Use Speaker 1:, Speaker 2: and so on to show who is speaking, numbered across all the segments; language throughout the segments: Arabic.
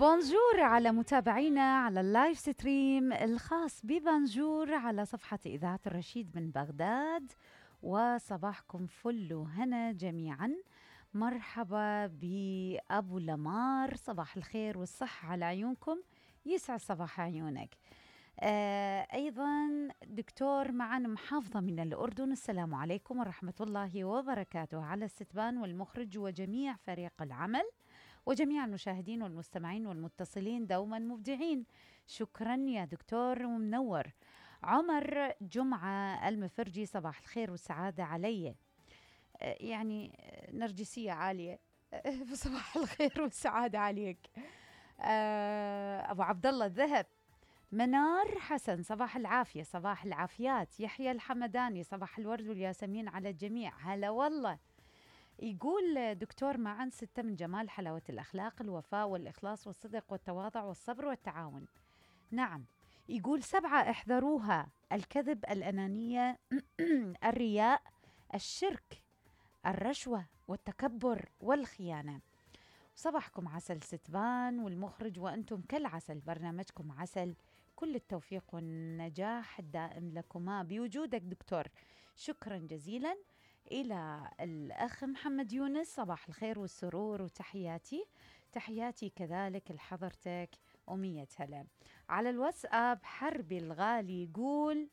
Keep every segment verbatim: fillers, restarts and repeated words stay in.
Speaker 1: بونجور على متابعينا على اللايف ستريم الخاص ببنجور على صفحة إذاعة الرشيد من بغداد، وصباحكم فل وهنا جميعا. مرحبا بأبو لمار، صباح الخير والصحة على عيونكم، يسعد صباح عيونك. آه أيضا دكتور معنا محافظة من الأردن، السلام عليكم ورحمة الله وبركاته على الستبان والمخرج وجميع فريق العمل وجميع المشاهدين والمستمعين والمتصلين دوما مبدعين. شكرا يا دكتور ومنور. عمر جمعة المفرجي، صباح الخير والسعادة علي. آه يعني نرجسية عالية. صباح الخير والسعادة عليك. آه أبو عبد الله الذهب. منار حسن، صباح العافية صباح العافيات. يحيى الحمداني، صباح الورد والياسمين على الجميع. هلا والله. يقول دكتور معا ستة من جمال حلاوة الأخلاق الوفاء والإخلاص والصدق والتواضع والصبر والتعاون. نعم. يقول سبعة احذروها: الكذب، الأنانية، الرياء، الشرك، الرشوة والتكبر والخيانة. صباحكم عسل ستبان والمخرج، وأنتم كالعسل، برنامجكم عسل. كل التوفيق والنجاح الدائم لكما بوجودك دكتور. شكرا جزيلا. إلى الأخ محمد يونس، صباح الخير والسرور وتحياتي تحياتي كذلك لحضرتك أمية هلا. على الواتساب حربي الغالي يقول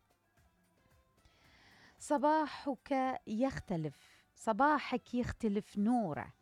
Speaker 1: صباحك يختلف، صباحك يختلف نوره،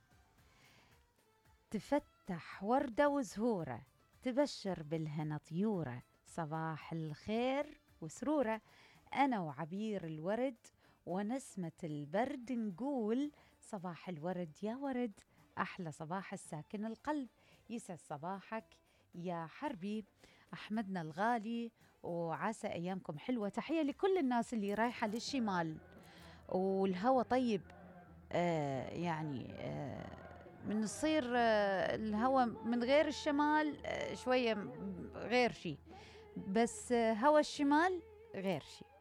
Speaker 1: تفتح وردة وزهورة، تبشر بالهنا طيورة. صباح الخير وسرورة. أنا وعبير الورد ونسمة البرد نقول صباح الورد يا ورد، أحلى صباح الساكن القلب. يسعد صباحك يا حربي أحمدنا الغالي، وعسى أيامكم حلوة. تحية لكل الناس اللي رايحة للشمال والهوى طيب. آه يعني آه من يصير آه الهوى من غير الشمال آه شوية غير شيء، بس آه هوى الشمال غير شيء.